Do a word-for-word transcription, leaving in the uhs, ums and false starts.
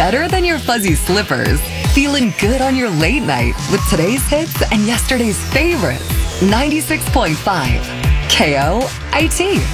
Better than your fuzzy slippers. Feeling good on your late night with today's hits and yesterday's favorites. ninety-six point five K O I T.